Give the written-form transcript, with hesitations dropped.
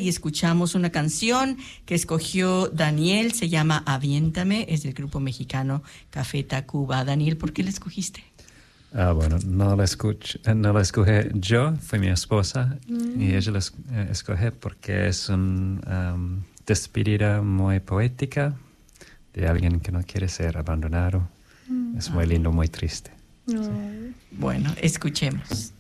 y escuchamos una canción que escogió Daniel, se llama Aviéntame, es del grupo mexicano Café Tacuba. Daniel, ¿por qué la escogiste? Bueno, no la escogí yo, fue mi esposa, y ella la escogió porque es una despedida muy poética de alguien que no quiere ser abandonado. Es muy lindo, muy triste. Sí. Bueno, escuchemos.